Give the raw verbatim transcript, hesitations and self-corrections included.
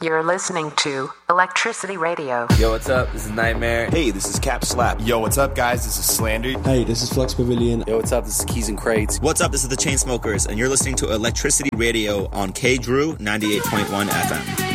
You're listening to Electricity Radio. Yo, what's up? This is Nightmare. Hey, this is Cap Slap. Yo, what's up, guys? This is Slander. Hey, this is Flex Pavilion. Yo, what's up? This is Keys and Crates. What's up? This is the Chainsmokers, and you're listening to Electricity Radio on K Drew ninety-eight point one F M.